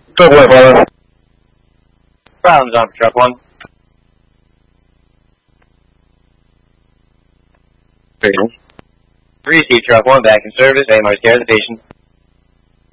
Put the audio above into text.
Good work, brother. Problems on for truck 1. Receive truck 1 back in service, AMR care at the station.